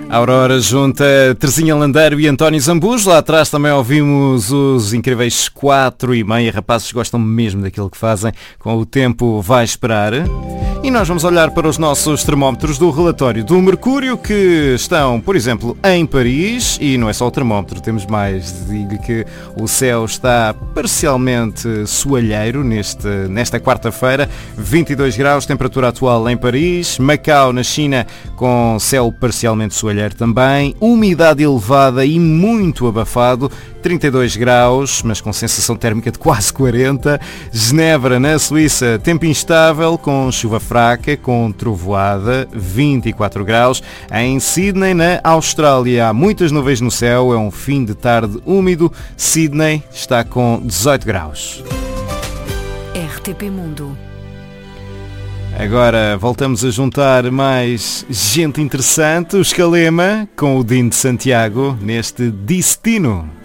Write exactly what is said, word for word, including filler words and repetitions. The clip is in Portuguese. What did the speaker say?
Aurora junta Terezinha Landeiro e António Zambujo. Lá atrás também ouvimos os incríveis quatro e meia. Rapazes gostam mesmo daquilo que fazem. Com o tempo vai esperar. E nós vamos olhar para os nossos termómetros do relatório do Mercúrio, que estão, por exemplo, em Paris. E não é só o termómetro, temos mais. Digo-lhe que o céu está parcialmente soalheiro neste, nesta quarta-feira. vinte e dois graus, temperatura atual em Paris. Macau, na China, com céu parcialmente soalheiro também, umidade elevada e muito abafado, trinta e dois graus, mas com sensação térmica de quase quarenta. Genebra, na Suíça, tempo instável, com chuva fraca, com trovoada, vinte e quatro graus. Em Sydney, na Austrália, há muitas nuvens no céu, é um fim de tarde úmido. Sydney está com dezoito graus. R T P Mundo. Agora voltamos a juntar mais gente interessante, o Escalema, com o Dino de Santiago, neste Destino.